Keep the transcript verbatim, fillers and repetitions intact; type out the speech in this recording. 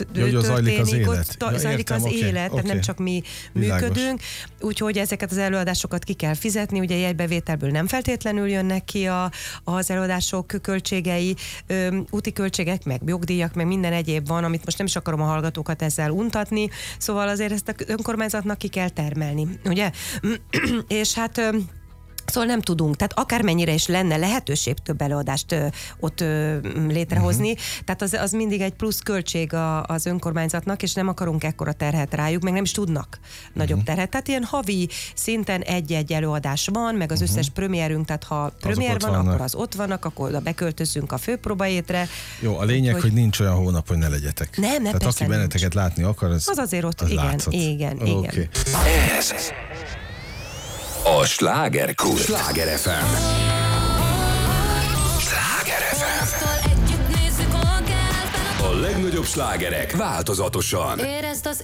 Jó, hogy zajlik az élet. Ott ta, ja, zajlik értem, az okay, élet, okay. tehát nem csak mi Világos. működünk, úgyhogy ezeket az előadásokat ki kell fizetni, ugye jegybevételből nem feltétlenül jönnek ki a, az előadások költségei, ö, úti költségek, meg jogdíjak, meg minden egyéb van, amit most nem is akarom a hallgatókat ezzel untatni, szóval azért ezt a önkormányzatnak ki kell termelni, ugye? És hát... Ö, Szóval nem tudunk, tehát akármennyire is lenne lehetőség több előadást ö, ott ö, létrehozni, uh-huh. tehát az, az mindig egy plusz költség a, az önkormányzatnak, és nem akarunk ekkora terhet rájuk, meg nem is tudnak nagyobb uh-huh. terhet. Tehát ilyen havi szinten egy-egy előadás van, meg az uh-huh. összes premierünk, tehát ha premier van, vannak. Akkor az ott vannak, akkor oda beköltözünk a főpróbaétre. Jó, a lényeg, hogy, hogy nincs olyan hónap, hogy ne legyetek. Nem, nem, tehát aki benneteket látni akar, az, az azért ott, az igen, látszott. igen, okay. igen. Ez a Slágerkult. Sláger ef em. Sláger ef em. A legnagyobb slágerek változatosan. Érezd az